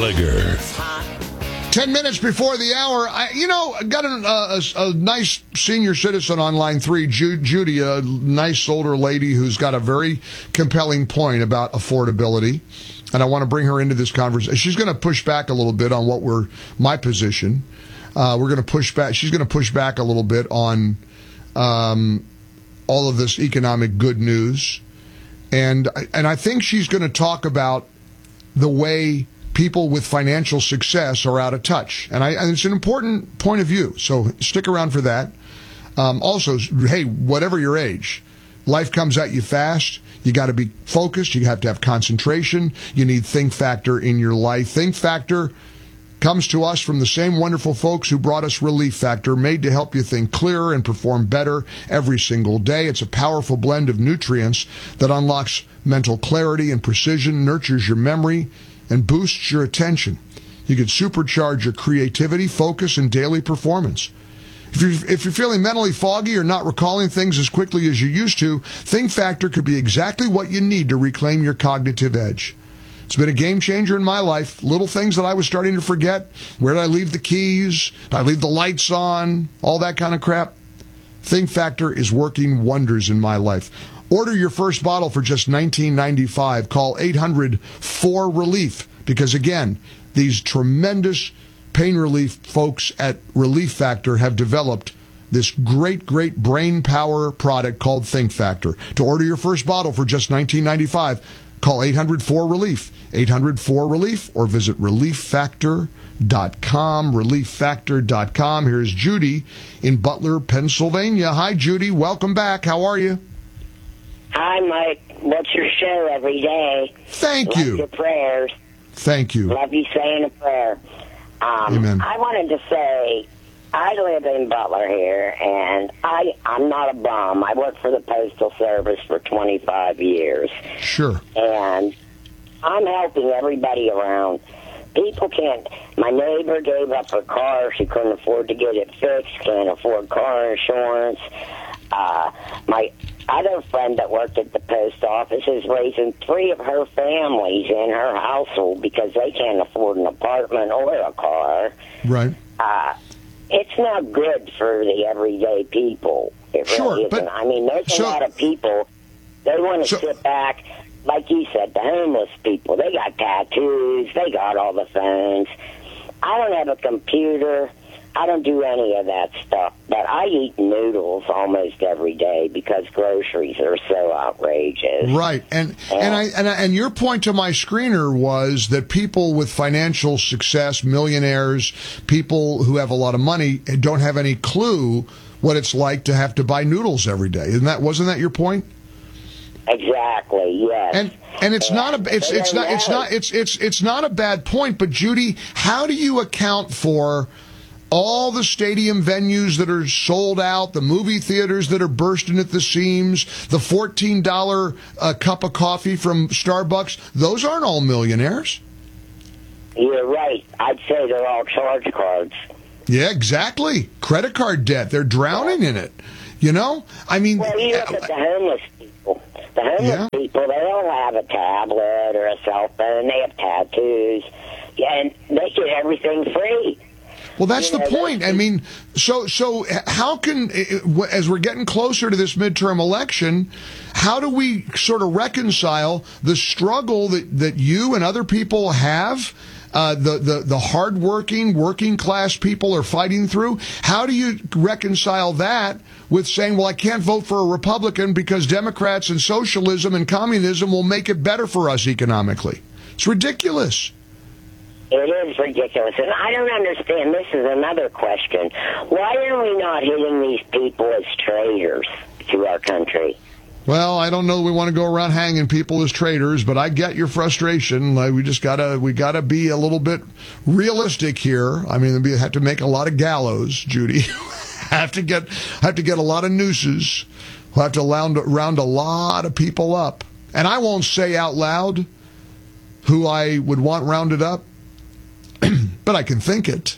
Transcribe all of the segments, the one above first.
Gallagher. 10 minutes before the hour, I got a nice senior citizen on line 3, Judy, a nice older lady who's got a very compelling point about affordability. And I want to bring her into this conversation. She's going to push back a little bit on my position. We're going to push back. She's going to push back a little bit on all of this economic good news. And I think she's going to talk about the way people with financial success are out of touch. And it's an important point of view. So stick around for that. Also, hey, whatever your age, life comes at you fast. You got to be focused. You have to have concentration. You need Think Factor in your life. Think Factor comes to us from the same wonderful folks who brought us Relief Factor, made to help you think clearer and perform better every single day. It's a powerful blend of nutrients that unlocks mental clarity and precision, nurtures your memory, and boosts your attention. You can supercharge your creativity, focus, and daily performance. If you're feeling mentally foggy or not recalling things as quickly as you used to, Think Factor could be exactly what you need to reclaim your cognitive edge. It's been a game changer in my life. Little things that I was starting to forget. Where did I leave the keys? Did I leave the lights on? All that kind of crap. Think Factor is working wonders in my life. Order your first bottle for just $19.95. Call 800-4RELIEF. Because again, these tremendous pain relief folks at Relief Factor have developed this great brain power product called Think Factor. To order your first bottle for just $19.95, call 800-4RELIEF, 800-4RELIEF, or visit ReliefFactor.com, ReliefFactor.com. Here's Judy in Butler, Pennsylvania. Hi, Judy. Welcome back. How are you? Hi, Mike. What's your show every day? Thank Love you. your prayers. Thank you. Love you saying a prayer. Amen. I wanted to say, I live in Butler here, and I'm not a bum. I worked for the Postal Service for 25 years. Sure. And I'm helping everybody around. People can't. My neighbor gave up her car. She couldn't afford to get it fixed, can't afford car insurance. My other friend that worked at the post office is raising 3 of her families in her household because they can't afford an apartment or a car. Right. It's not good for the everyday people. It really isn't. I mean, there's a lot of people, they want to sit back. Like you said, the homeless people, they got tattoos, they got all the phones. I don't have a computer. I don't do any of that stuff, but I eat noodles almost every day because groceries are so outrageous. Right, and your point to my screener was that people with financial success, millionaires, people who have a lot of money, don't have any clue what it's like to have to buy noodles every day. Wasn't that your point? Exactly. Yes. And it's not a bad point, but Judy, how do you account for all the stadium venues that are sold out, the movie theaters that are bursting at the seams, the $14 cup of coffee from Starbucks? Those aren't all millionaires. You're right. I'd say they're all charge cards. Yeah, exactly. Credit card debt. They're drowning in it. You know? I mean... Well, you look at the homeless people. The homeless people, they don't have a tablet or a cell phone. They have tattoos. Yeah, and they get everything free. Well, that's the point. I mean, so how can, as we're getting closer to this midterm election, how do we sort of reconcile the struggle that you and other people have, the hardworking, working class people are fighting through? How do you reconcile that with saying, well, I can't vote for a Republican because Democrats and socialism and communism will make it better for us economically? It's ridiculous. It is ridiculous, and I don't understand. This is another question. Why are we not hitting these people as traitors to our country? Well, I don't know that we want to go around hanging people as traitors, but I get your frustration. We gotta be a little bit realistic here. I mean, we have to make a lot of gallows, Judy. have to get a lot of nooses. We'll have to round a lot of people up, and I won't say out loud who I would want rounded up. But I can think it.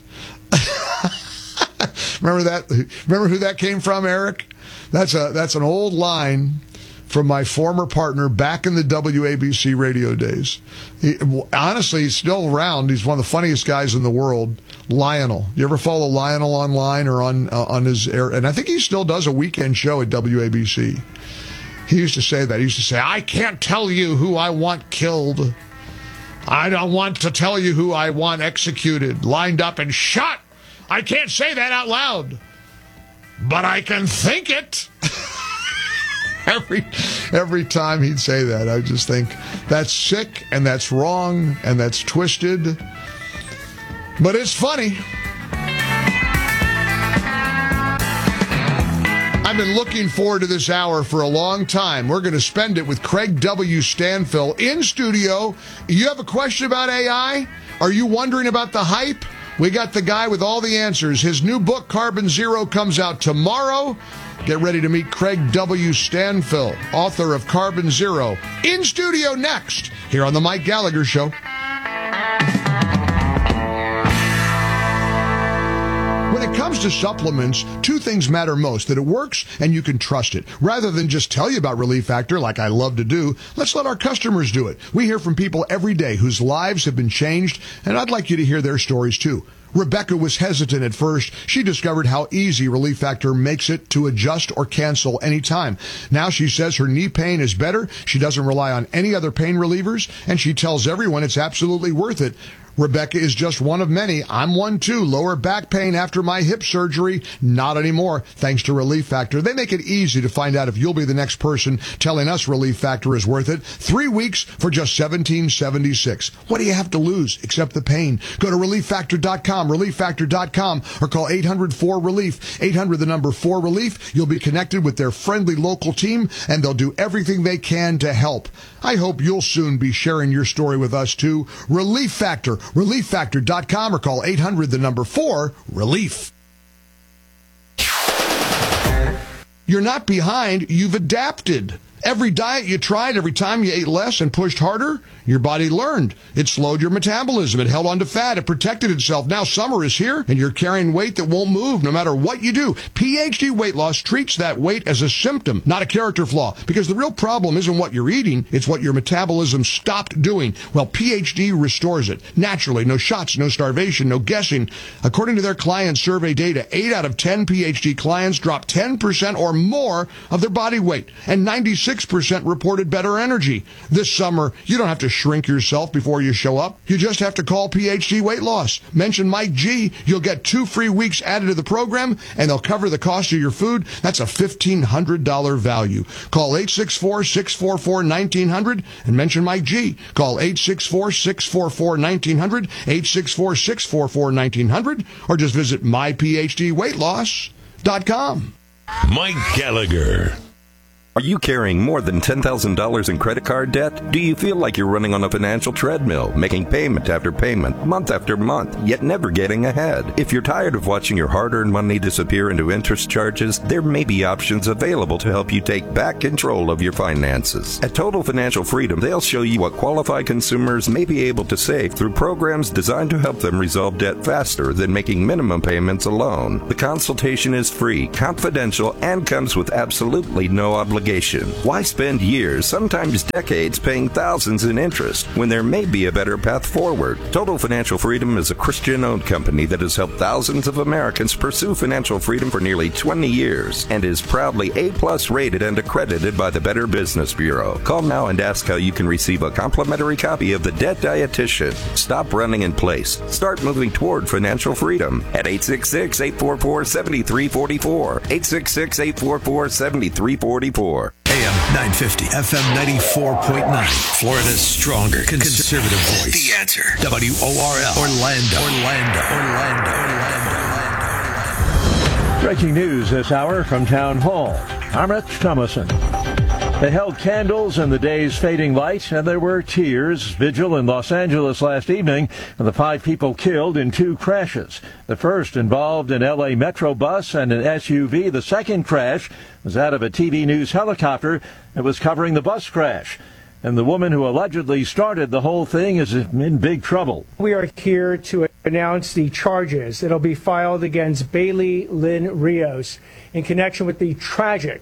Remember that? Remember who that came from, Eric? That's an old line from my former partner back in the WABC radio days. Honestly, he's still around. He's one of the funniest guys in the world, Lionel. You ever follow Lionel online or on his air? And I think he still does a weekend show at WABC. He used to say that. He used to say, I can't tell you who I want killed. I don't want to tell you who I want executed, lined up and shot. I can't say that out loud, but I can think it. Every time he'd say that, I just think that's sick and that's wrong and that's twisted. But it's funny. I've been looking forward to this hour for a long time. We're going to spend it with Craig W. Stanfill in studio. You have a question about AI? Are you wondering about the hype? We got the guy with all the answers. His new book, Carbon Zero, comes out tomorrow. Get ready to meet Craig W. Stanfill, author of Carbon Zero, in studio next, here on The Mike Gallagher Show. When it comes to supplements, two things matter most: that it works and you can trust it. Rather than just tell you about Relief Factor like I love to do, let's let our customers do it. We hear from people every day whose lives have been changed, and I'd like you to hear their stories too. Rebecca was hesitant at first. She discovered how easy Relief Factor makes it to adjust or cancel anytime. Now she says her knee pain is better. She doesn't rely on any other pain relievers, and she tells everyone it's absolutely worth it. Rebecca is just one of many. I'm one too. Lower back pain after my hip surgery. Not anymore, thanks to Relief Factor. They make it easy to find out if you'll be the next person telling us Relief Factor is worth it. 3 weeks for just $17.76. What do you have to lose except the pain? Go to ReliefFactor.com, ReliefFactor.com, or call 800-4RELIEF, 800 the number 4RELIEF. You'll be connected with their friendly local team, and they'll do everything they can to help. I hope you'll soon be sharing your story with us too. Relief Factor, ReliefFactor.com, or call 800 the number 4RELIEF. You're not behind, you've adapted. Every diet you tried, every time you ate less and pushed harder, your body learned. It slowed your metabolism. It held on to fat. It protected itself. Now summer is here, and you're carrying weight that won't move no matter what you do. PhD Weight Loss treats that weight as a symptom, not a character flaw, because the real problem isn't what you're eating, it's what your metabolism stopped doing. Well, PhD restores it. Naturally, no shots, no starvation, no guessing. According to their client survey data, 8 out of 10 PhD clients dropped 10% or more of their body weight, and 96% reported better energy. This summer, you don't have to shrink yourself before you show up. You just have to call PhD Weight Loss. Mention Mike G. You'll get 2 free weeks added to the program, and they'll cover the cost of your food. That's a $1,500 value. Call 864-644-1900 and mention Mike G. Call 864-644-1900, 864-644-1900, or just visit myphdweightloss.com. Mike Gallagher. Are you carrying more than $10,000 in credit card debt? Do you feel like you're running on a financial treadmill, making payment after payment, month after month, yet never getting ahead? If you're tired of watching your hard-earned money disappear into interest charges, there may be options available to help you take back control of your finances. At Total Financial Freedom, they'll show you what qualified consumers may be able to save through programs designed to help them resolve debt faster than making minimum payments alone. The consultation is free, confidential, and comes with absolutely no obligation. Why spend years, sometimes decades, paying thousands in interest when there may be a better path forward? Total Financial Freedom is a Christian-owned company that has helped thousands of Americans pursue financial freedom for nearly 20 years and is proudly A+ rated and accredited by the Better Business Bureau. Call now and ask how you can receive a complimentary copy of The Debt Dietitian. Stop running in place. Start moving toward financial freedom at 866-844-7344. 866-844-7344. AM 950, FM 94.9. Florida's stronger conservative voice. The Answer. WORL. Orlando. Breaking news this hour from Town Hall. I'm Rich Thomason. They held candles in the day's fading light, and there were tears. Vigil in Los Angeles last evening, and the 5 people killed in 2 crashes. The first involved an L.A. Metro bus and an SUV. The second crash was that of a TV news helicopter that was covering the bus crash. And the woman who allegedly started the whole thing is in big trouble. We are here to announce the charges that'll be filed against Bailey Lynn Rios in connection with the tragic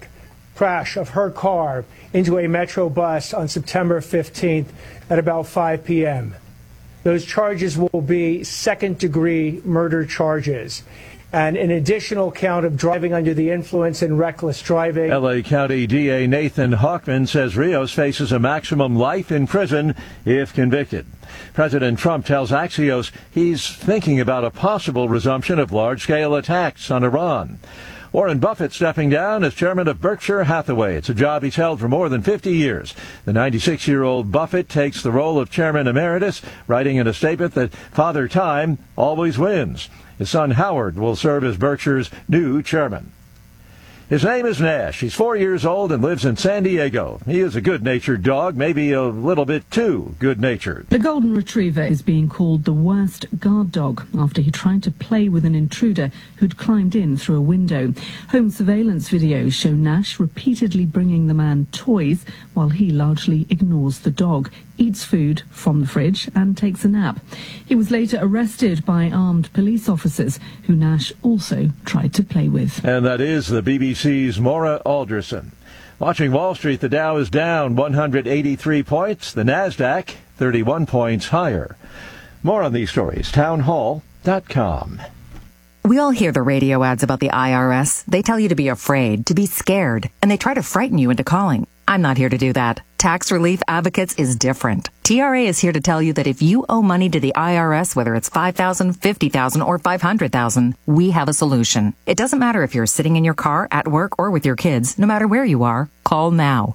crash of her car into a Metro bus on September 15th at about 5 p.m. Those charges will be second-degree murder charges and an additional count of driving under the influence and reckless driving. L.A. County DA Nathan Hawkman says Rios faces a maximum life in prison if convicted. President Trump tells Axios he's thinking about a possible resumption of large-scale attacks on Iran. Warren Buffett stepping down as chairman of Berkshire Hathaway. It's a job he's held for more than 50 years. The 96-year-old Buffett takes the role of chairman emeritus, writing in a statement that Father Time always wins. His son Howard will serve as Berkshire's new chairman. His name is Nash. He's 4 years old and lives in San Diego. He is a good-natured dog, maybe a little bit too good-natured. The golden retriever is being called the worst guard dog after he tried to play with an intruder who'd climbed in through a window. Home surveillance videos show Nash repeatedly bringing the man toys while he largely ignores the dog, eats food from the fridge and takes a nap. He was later arrested by armed police officers who Nash also tried to play with. And that is the BBC's Maura Alderson. Watching Wall Street, the Dow is down 183 points, the Nasdaq 31 points higher. More on these stories, townhall.com. We all hear the radio ads about the IRS. They tell you to be afraid, to be scared, and they try to frighten you into calling. I'm not here to do that. Tax Relief Advocates is different. TRA is here to tell you that if you owe money to the IRS, whether it's $5,000, $50,000, or $500,000, we have a solution. It doesn't matter if you're sitting in your car, at work, or with your kids. No matter where you are, call now.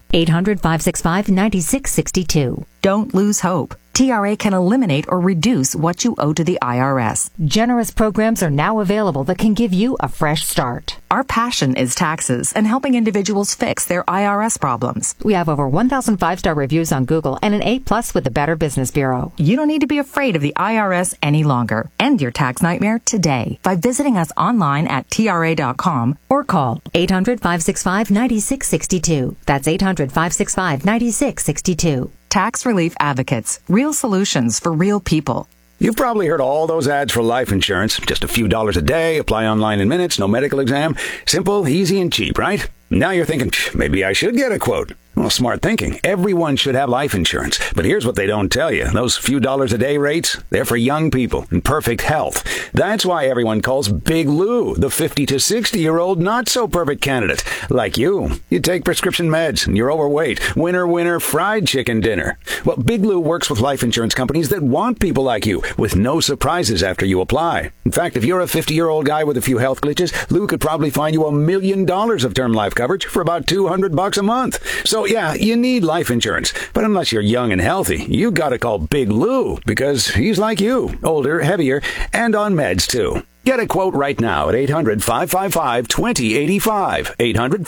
800-565-9662. Don't lose hope. TRA can eliminate or reduce what you owe to the IRS. Generous programs are now available that can give you a fresh start. Our passion is taxes and helping individuals fix their IRS problems. We have over 1,000 5-star reviews on Google and an A+ with the Better Business Bureau. You don't need to be afraid of the IRS any longer. End your tax nightmare today by visiting us online at TRA.com or call 800-565-9662. That's 800-565-9662. Tax Relief Advocates. Real solutions for real people. You've probably heard all those ads for life insurance. Just a few dollars a day, apply online in minutes, no medical exam. Simple, easy, and cheap, right? Now you're thinking, maybe I should get a quote. Well, smart thinking. Everyone should have life insurance. But here's what they don't tell you. Those few dollars a day rates, they're for young people in perfect health. That's why everyone calls Big Lou the 50 to 60-year-old not-so-perfect candidate. Like you. You take prescription meds and you're overweight. Winner, winner, fried chicken dinner. Well, Big Lou works with life insurance companies that want people like you with no surprises after you apply. In fact, if you're a 50-year-old guy with a few health glitches, Lou could probably find you $1 million of term life coverage for about $200 a month. So, yeah, you need life insurance. But unless you're young and healthy, you gotta call Big Lou because he's like you, older, heavier, and on meds, too. Get a quote right now at 800-555-2085,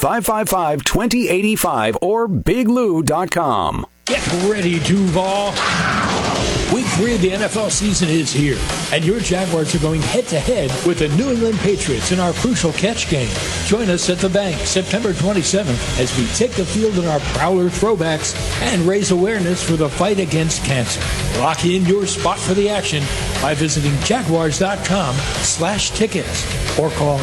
800-555-2085, or biglou.com. Get ready, Duval. Week 3 of the NFL season is here, and your Jaguars are going head-to-head with the New England Patriots in our crucial catch game. Join us at the Bank September 27th as we take the field in our Prowler throwbacks and raise awareness for the fight against cancer. Lock in your spot for the action by visiting jaguars.com/tickets or call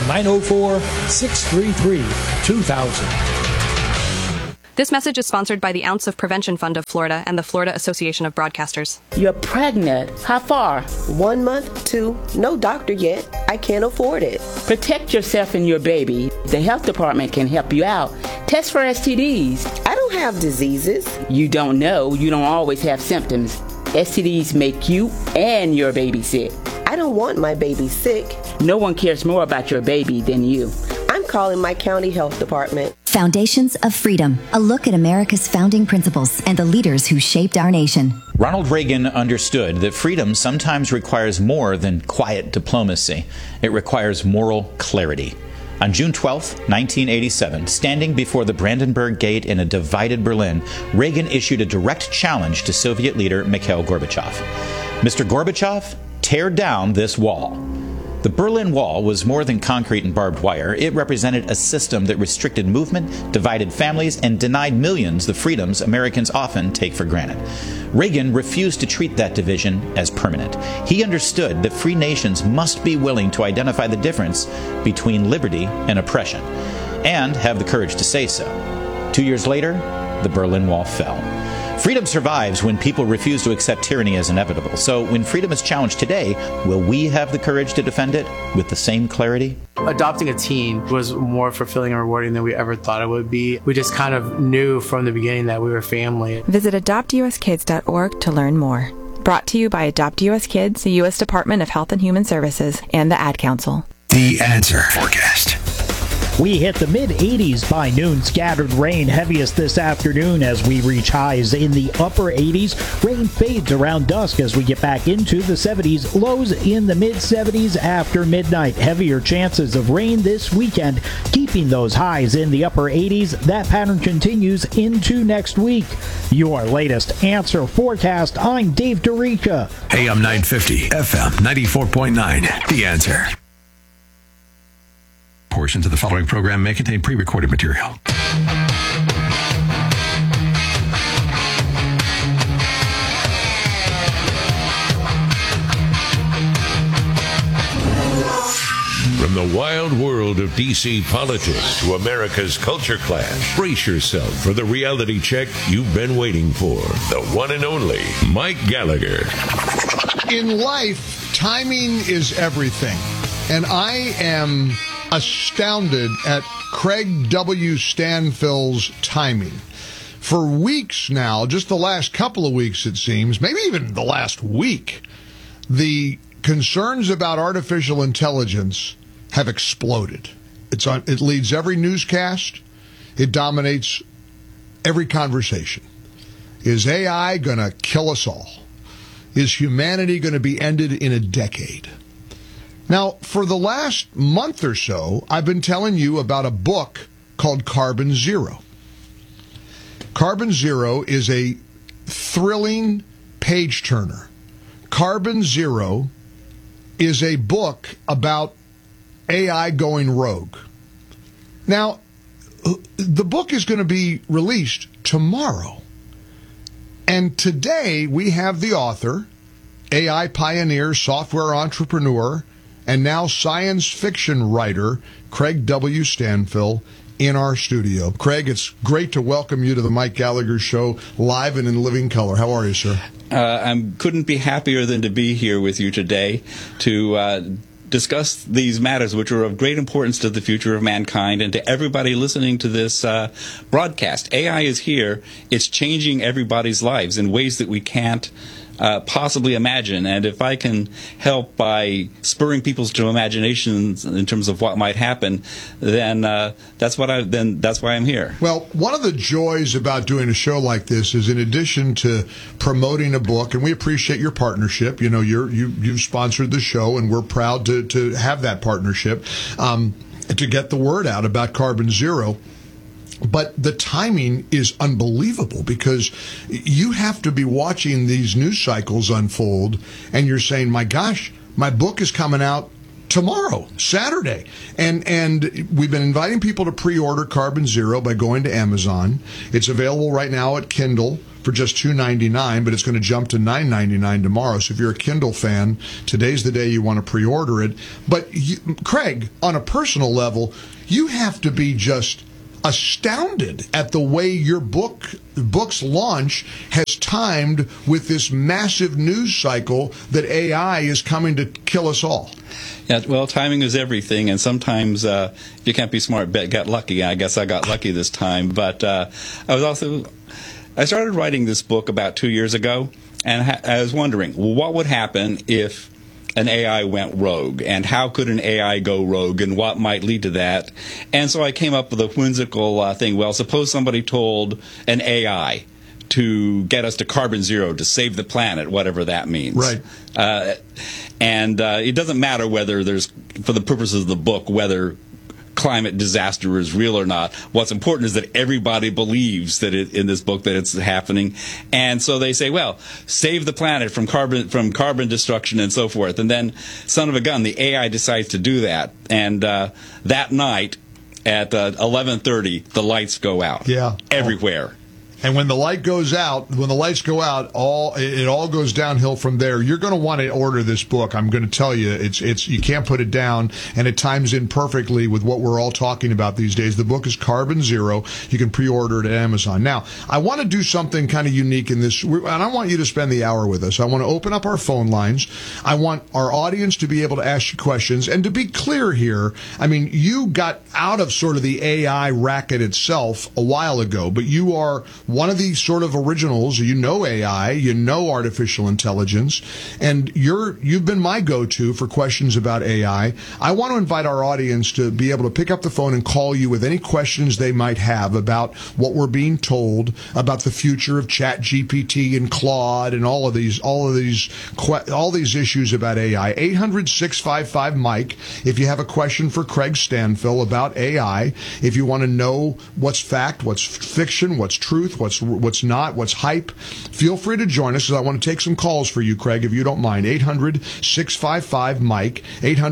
904-633-2000. This message is sponsored by the Ounce of Prevention Fund of Florida and the Florida Association of Broadcasters. You're pregnant. How far? 1 month, 2. No doctor yet. I can't afford it. Protect yourself and your baby. The health department can help you out. Test for STDs. I don't have diseases. You don't know. You don't always have symptoms. STDs make you and your baby sick. I don't want my baby sick. No one cares more about your baby than you. I'm calling my county health department. Foundations of Freedom, a look at America's founding principles and the leaders who shaped our nation. Ronald Reagan understood that freedom sometimes requires more than quiet diplomacy. It requires moral clarity. On June 12, 1987, standing before the Brandenburg Gate in a divided Berlin, Reagan issued a direct challenge to Soviet leader Mikhail Gorbachev. Mr. Gorbachev, tear down this wall. The Berlin Wall was more than concrete and barbed wire. It represented a system that restricted movement, divided families, and denied millions the freedoms Americans often take for granted. Reagan refused to treat that division as permanent. He understood that free nations must be willing to identify the difference between liberty and oppression, and have the courage to say so. 2 years later, the Berlin Wall fell. Freedom survives when people refuse to accept tyranny as inevitable. So when freedom is challenged today, will we have the courage to defend it with the same clarity? Adopting a teen was more fulfilling and rewarding than we ever thought it would be. We just kind of knew from the beginning that we were family. Visit adoptuskids.org to learn more. Brought to you by Adopt US Kids, the U.S. Department of Health and Human Services, and the Ad Council. The Answer Forecast. We hit the mid-80s by noon. Scattered rain heaviest this afternoon as we reach highs in the upper 80s. Rain fades around dusk as we get back into the 70s. Lows in the mid-70s after midnight. Heavier chances of rain this weekend, keeping those highs in the upper 80s. That pattern continues into next week. Your latest Answer Forecast. I'm Dave DeRica. AM 950, FM 94.9. The Answer. Portions of the following program may contain pre-recorded material. From the wild world of D.C. politics to America's culture clash, brace yourself for the reality check you've been waiting for. The one and only Mike Gallagher. In life, timing is everything. And I am astounded at Craig W. Stanfield's timing. For weeks now, just the last couple of weeks it seems, maybe even the last week, the concerns about artificial intelligence have exploded. It leads every newscast. It dominates every conversation. Is AI going to kill us all? Is humanity going to be ended in a decade? Now, for the last month or so, I've been telling you about a book called Carbon Zero. Carbon Zero is a thrilling page-turner. Carbon Zero is a book about AI going rogue. Now, the book is going to be released tomorrow. And today we have the author, AI pioneer, software entrepreneur, and now science fiction writer, Craig W. Stanfield, in our studio. Craig, it's great to welcome you to the Mike Gallagher Show, live and in living color. How are you, sir? I couldn't be happier than to be here with you today to discuss these matters which are of great importance to the future of mankind and to everybody listening to this broadcast. AI is here. It's changing everybody's lives in ways that we can't possibly imagine, and if I can help by spurring people's imaginations in terms of what might happen, then that's why I'm here. Well, one of the joys about doing a show like this is, in addition to promoting a book, and we appreciate your partnership. You know, you've sponsored the show, and we're proud to have that partnership to get the word out about Carbon Zero. But the timing is unbelievable, because you have to be watching these news cycles unfold and you're saying, my gosh, my book is coming out tomorrow, Saturday. And we've been inviting people to pre-order Carbon Zero by going to Amazon. It's available right now at Kindle for just $2.99, but it's going to jump to $9.99 tomorrow. So if you're a Kindle fan, today's the day you want to pre-order it. But Craig, on a personal level, you have to be just astounded at the way your book's launch has timed with this massive news cycle that AI is coming to kill us all. Yeah, well, timing is everything, and sometimes if you can't be smart, get lucky. I guess I got lucky this time. But I started writing this book about 2 years ago, and I was wondering, what would happen if an AI went rogue, and how could an AI go rogue, and what might lead to that? And so I came up with a whimsical thing. Well, suppose somebody told an AI to get us to Carbon Zero, to save the planet, whatever that means. Right. And it doesn't matter whether there's, for the purposes of the book, whether climate disaster is real or not. What's important is that everybody believes that in this book that it's happening, and so they say, well, save the planet from carbon destruction and so forth. And then, son of a gun, the AI decides to do that, and that night at 11:30, the lights go out. Yeah, everywhere. And when the lights go out, it all goes downhill from there. You're going to want to order this book. I'm going to tell you, it's you can't put it down, and it times in perfectly with what we're all talking about these days. The book is Carbon Zero. You can pre-order it at Amazon. Now, I want to do something kind of unique in this, and I want you to spend the hour with us. I want to open up our phone lines. I want our audience to be able to ask you questions. And to be clear here, I mean, you got out of sort of the AI racket itself a while ago, but you are one of the sort of originals. You know AI, you know artificial intelligence, and you've been my go-to for questions about AI. I want to invite our audience to be able to pick up the phone and call you with any questions they might have about what we're being told about the future of ChatGPT and Claude and all of these issues about AI. 800-655-MIKE if you have a question for Craig Stanfill about AI. If you want to know what's fact, what's fiction, what's truth, what's not, what's hype, feel free to join us, because I want to take some calls for you, Craig, if you don't mind. 800-655-MIKE,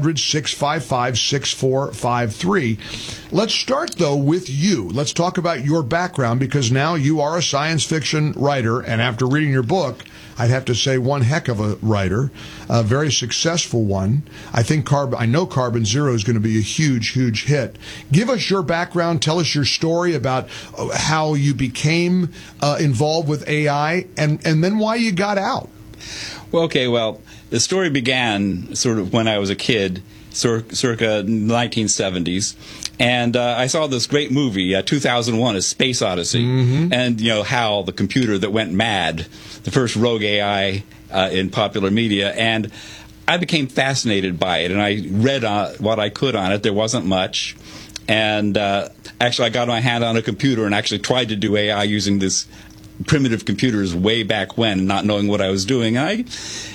800-655-6453. Let's start, though, with you. Let's talk about your background, because now you are a science fiction writer, and after reading your book, I'd have to say one heck of a writer, a very successful one. I know Carbon Zero is going to be a huge, huge hit. Give us your background. Tell us your story about how you became involved with AI, and then why you got out. Well, the story began sort of when I was a kid, circa 1970s. And I saw this great movie, 2001: A Space Odyssey, and HAL, the computer that went mad, the first rogue AI in popular media, and I became fascinated by it, and I read what I could on it. There wasn't much, and actually I got my hand on a computer and actually tried to do AI using this primitive computers way back when, not knowing what I was doing. And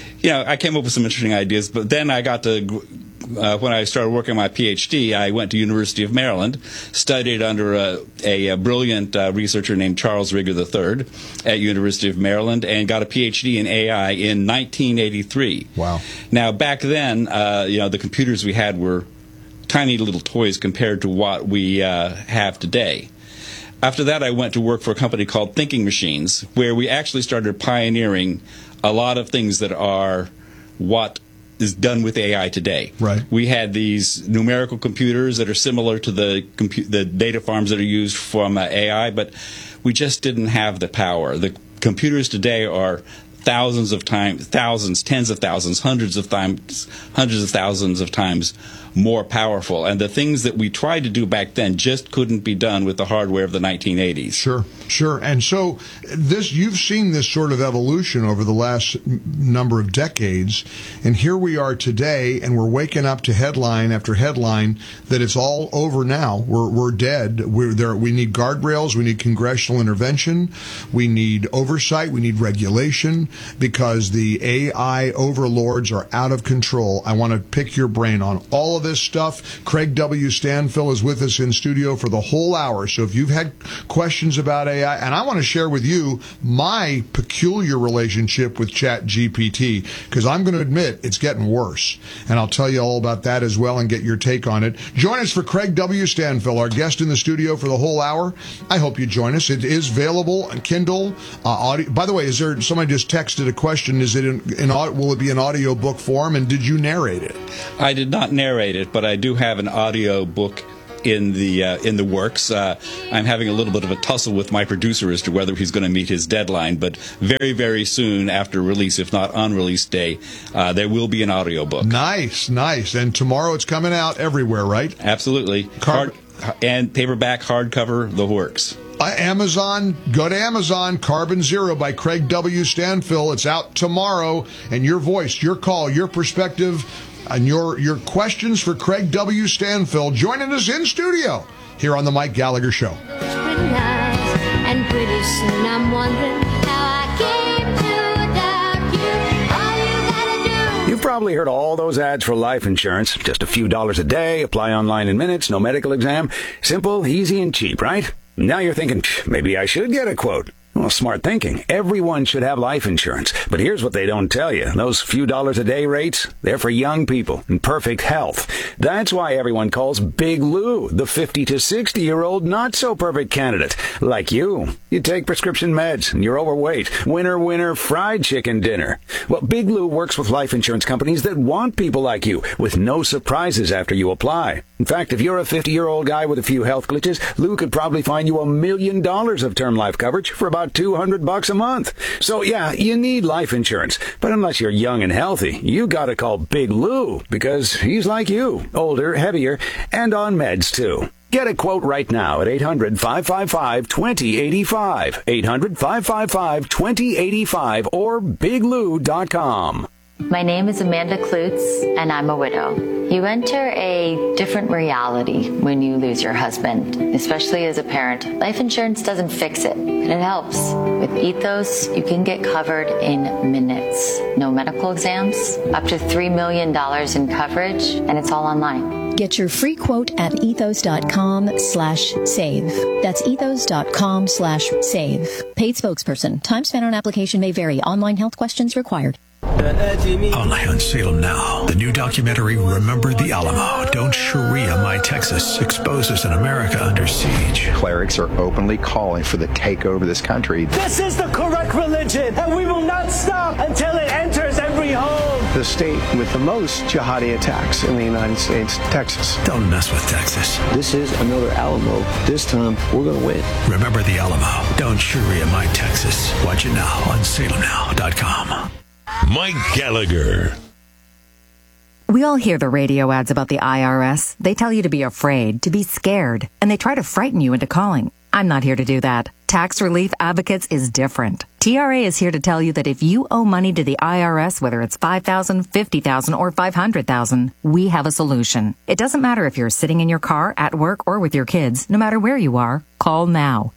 I came up with some interesting ideas, but then I got to when I started working on my PhD, I went to University of Maryland, studied under a brilliant researcher named Charles Rigger III at University of Maryland, and got a PhD in AI in 1983. Wow. Now, back then, the computers we had were tiny little toys compared to what we have today. After that, I went to work for a company called Thinking Machines, where we actually started pioneering a lot of things that are what is done with AI today. Right. We had these numerical computers that are similar to the data farms that are used from AI, but we just didn't have the power. The computers today are tens of thousands, hundreds of thousands of times more powerful. And the things that we tried to do back then just couldn't be done with the hardware of the 1980s. Sure. And so you've seen this sort of evolution over the last number of decades, and here we are today, and we're waking up to headline after headline that it's all over now. We're dead. We need guardrails. We need congressional intervention. We need oversight. We need regulation, because the AI overlords are out of control. I want to pick your brain on all of this stuff. Craig W. Stanfill is with us in studio for the whole hour. So if you've had questions about AI, and I want to share with you my peculiar relationship with ChatGPT, because I'm going to admit it's getting worse. And I'll tell you all about that as well and get your take on it. Join us for Craig W. Stanfill, our guest in the studio for the whole hour. I hope you join us. It is available on Kindle, audio. By the way, somebody just texted a question. Is it will it be in audio book form, and did you narrate it? I did not narrate it, but I do have an audio book in the works. I'm having a little bit of a tussle with my producer as to whether he's going to meet his deadline, but very, very soon after release, if not on release day, there will be an audio book. Nice. And tomorrow it's coming out everywhere, right? Absolutely. And paperback, hardcover, the works. Amazon, go to Amazon, Carbon Zero by Craig W. Stanfill. It's out tomorrow, and your voice, your call, your perspective, and your questions for Craig W. Stanfill joining us in studio here on the Mike Gallagher Show. And pretty soon I'm wondering how I came to doubt you. All you gotta do. You've probably heard all those ads for life insurance. Just a few dollars a day, apply online in minutes, no medical exam. Simple, easy, and cheap, right? Now you're thinking, maybe I should get a quote. Well, smart thinking. Everyone should have life insurance. But here's what they don't tell you. Those few dollars a day rates, they're for young people in perfect health. That's why everyone calls Big Lou the 50 to 60-year-old not-so-perfect candidate. Like you. You take prescription meds and you're overweight. Winner, fried chicken dinner. Well, Big Lou works with life insurance companies that want people like you with no surprises after you apply. In fact, if you're a 50-year-old guy with a few health glitches, Lou could probably find you $1 million of term life coverage for about $200 a month. So yeah, you need life insurance. But unless you're young and healthy, you gotta call Big Lou because he's like you, older, heavier, and on meds too. Get a quote right now at 800-555-2085, 800-555-2085, or biglou.com. My name is Amanda Klutz, and I'm a widow. You enter a different reality when you lose your husband, especially as a parent. Life insurance doesn't fix it, but it helps. With Ethos, you can get covered in minutes. No medical exams, up to $3 million in coverage, and it's all online. Get your free quote at ethos.com/save. That's ethos.com/save. Paid spokesperson. Time spent on application may vary. Online health questions required. Only on Salem Now. The new documentary, Remember the Alamo. Don't Sharia My Texas. Exposes an America under siege. Clerics are openly calling for the takeover of this country. This is the correct religion, and we will not stop until it enters every home. The state with the most jihadi attacks in the United States, Texas. Don't mess with Texas. This is another Alamo. This time, we're going to win. Remember the Alamo. Don't Sharia My Texas. Watch it now on salemnow.com. Mike Gallagher. We all hear the radio ads about the IRS. They tell you to be afraid, to be scared, and they try to frighten you into calling. I'm not here to do that. Tax Relief Advocates is different. TRA is here to tell you that if you owe money to the IRS, whether it's $5,000, $50,000, or $500,000, we have a solution. It doesn't matter if you're sitting in your car, at work, or with your kids. No matter where you are, call now.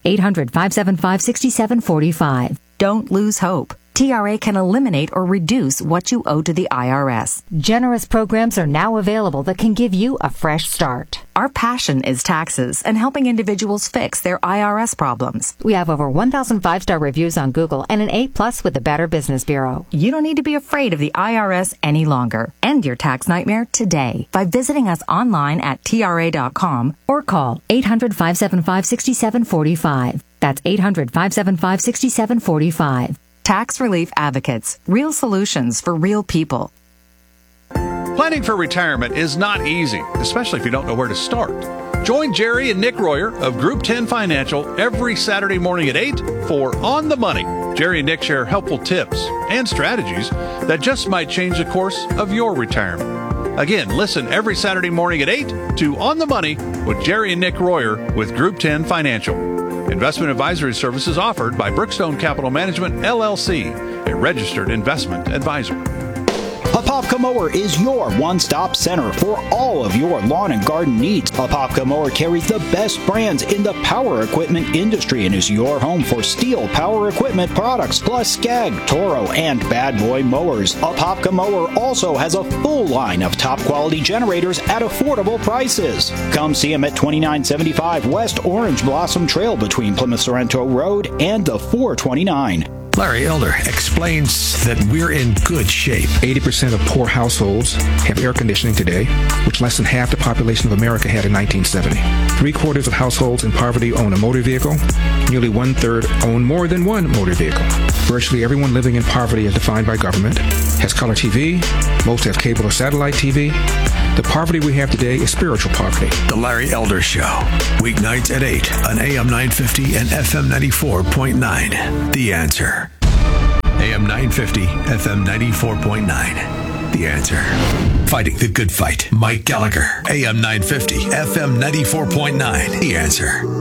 800-575-6745. Don't lose hope. TRA can eliminate or reduce what you owe to the IRS. Generous programs are now available that can give you a fresh start. Our passion is taxes and helping individuals fix their IRS problems. We have over 1,000 5-star reviews on Google and an A+ with the Better Business Bureau. You don't need to be afraid of the IRS any longer. End your tax nightmare today by visiting us online at TRA.com or call 800-575-6745. That's 800-575-6745. Tax Relief Advocates. Real solutions for real people. Planning for retirement is not easy, especially if you don't know where to start. Join Jerry and Nick Royer of Group 10 Financial every Saturday morning at 8 for On the Money. Jerry and Nick share helpful tips and strategies that just might change the course of your retirement. Again, listen every Saturday morning at 8 to On the Money with Jerry and Nick Royer with Group 10 Financial. Investment advisory services offered by Brookstone Capital Management, LLC, a registered investment advisor. Apopka Mower is your one-stop center for all of your lawn and garden needs. Apopka Mower carries the best brands in the power equipment industry and is your home for Steel power equipment products, plus Skag, Toro, and Bad Boy mowers. Apopka Mower also has a full line of top-quality generators at affordable prices. Come see them at 2975 West Orange Blossom Trail between Plymouth Sorrento Road and the 429. Larry Elder explains that we're in good shape. 80% of poor households have air conditioning today, which less than half the population of America had in 1970. 3/4 of households in poverty own a motor vehicle. Nearly 1/3 own more than one motor vehicle. Virtually everyone living in poverty as defined by government has color TV. Most have cable or satellite TV. The poverty we have today is spiritual poverty. The Larry Elder Show, weeknights at 8 on AM 950 and FM 94.9. The Answer. AM 950, FM 94.9. The Answer. Fighting the good fight. Mike Gallagher. AM 950, FM 94.9. The Answer.